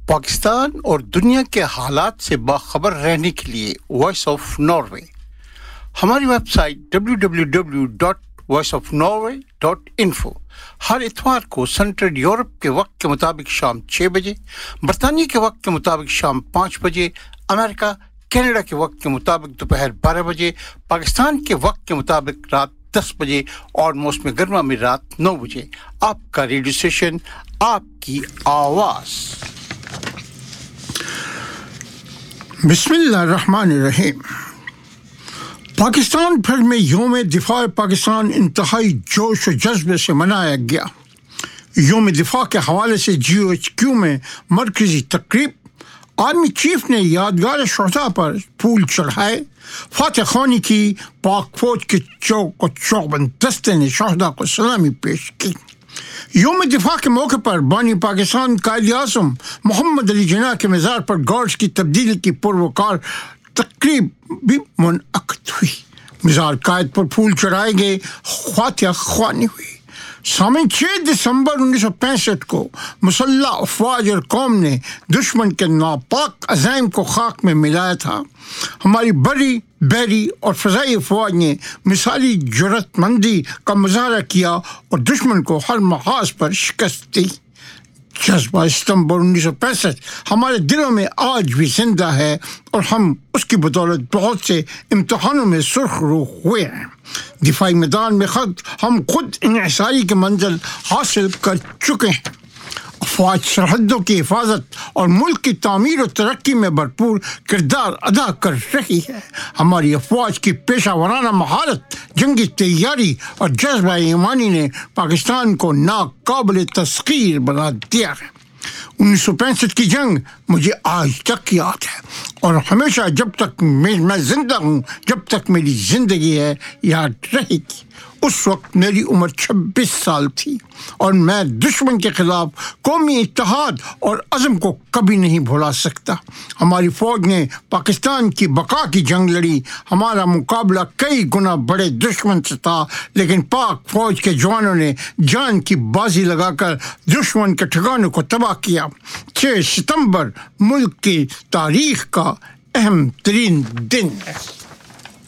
پاکستان اور دنیا کے حالات سے باخبر رہنے کے لیے وائس آف ناروے ہماری ویب سائٹ www.voiceofnorway.info ہر اتوار کو سنٹرل یورپ کے وقت کے مطابق شام 6 بجے، برطانیہ کے وقت کے مطابق شام 5 بجے، امریکہ کینیڈا کے وقت کے مطابق دوپہر 12 بجے، پاکستان کے وقت کے مطابق رات 10 بجے اور موسم گرما میں رات 9 بجے آپ کا ریڈیو اسٹیشن، آپ کی آواز۔ بسم اللہ الرحمن الرحیم۔ پاکستان بھر میں یوم دفاع پاکستان انتہائی جوش و جذبے سے منایا گیا۔ یوم دفاع کے حوالے سے GOHQ میں مرکزی تقریب، آرمی چیف نے یادگار شہداء پر پھول چڑھائے، فاتح خوانی کی، پاک فوج کے چوک و چوبند دستے نے شہداء کو سلامی پیش کی۔ یوم دفاع کے موقع پر بانی پاکستان قائد اعظم محمد علی جناح کے مزار پر گارڈز کی تبدیلی کی پروکار تقریب بھی منعقد ہوئی۔ مزار قائد پر پھول چڑھائے گئے، فاتح خوانی ہوئی۔ سامعین، 6 دسمبر 1965 کو مسلح افواج اور قوم نے دشمن کے ناپاک عزائم کو خاک میں ملایا تھا۔ ہماری بری، بحری اور فضائی افواج نے مثالی جرأت مندی کا مظاہرہ کیا اور دشمن کو ہر محاذ پر شکست دی۔ جذبہ ستمبر 1965 ہمارے دلوں میں آج بھی زندہ ہے اور ہم اس کی بدولت بہت سے امتحانوں میں سرخ رو ہوئے ہیں۔ دفاعی میدان میں ہم خود انحصاری کی منزل حاصل کر چکے ہیں۔ افواج سرحدوں کی حفاظت اور ملک کی تعمیر و ترقی میں بھرپور کردار ادا کر رہی ہے۔ ہماری افواج کی پیشہ ورانہ مہارت، جنگی تیاری اور جذبہ ایمانی نے پاکستان کو ناقابل تسخیر بنا دیا ہے۔ 1965 کی جنگ مجھے آج تک یاد ہے اور ہمیشہ جب تک میں زندہ ہوں، جب تک میری زندگی ہے، یاد رہے گی۔ اس وقت میری عمر 26 سال تھی اور میں دشمن کے خلاف قومی اتحاد اور عزم کو کبھی نہیں بھلا سکتا۔ ہماری فوج نے پاکستان کی بقا کی جنگ لڑی۔ ہمارا مقابلہ کئی گنا بڑے دشمن سے تھا، لیکن پاک فوج کے جوانوں نے جان کی بازی لگا کر دشمن کے ٹھکانوں کو تباہ کیا۔ 6 ستمبر ملک کی تاریخ کا اہم ترین دن ہے۔